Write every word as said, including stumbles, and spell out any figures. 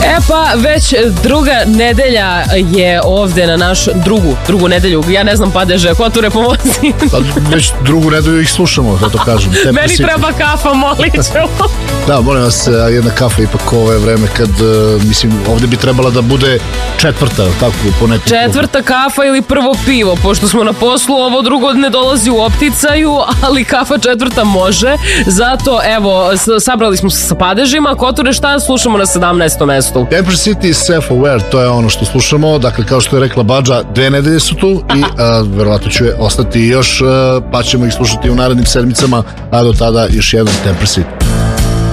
E pa, već druga nedelja je ovde na naš drugu, drugu nedelju. Ja ne znam, Padeže, Koture, pomozi. Pa, već drugu nedelju ih slušamo, da to kažem. Meni treba kafa, molit ću. Da, molim vas, jedna kafa ipak ovo je vreme kad, mislim, ovde bi trebala da bude četvrta, tako, po nekom... Četvrta kafa ili prvo pivo, pošto smo na poslu, ovo drugo ne dolazi u opticaju, ali kafa četvrta može. Zato, evo, sabrali smo se sa Padežima. Koture, šta slušamo na sedamnaestom mestu? Empress City Self-Aware, to je ono što slušamo. Dakle, kao što je rekla Badža, dve nedelje su tu i a, verovatno će ostati još, a, pa ćemo ih slušati u narednim sedmicama, a do tada još jedan Empress City.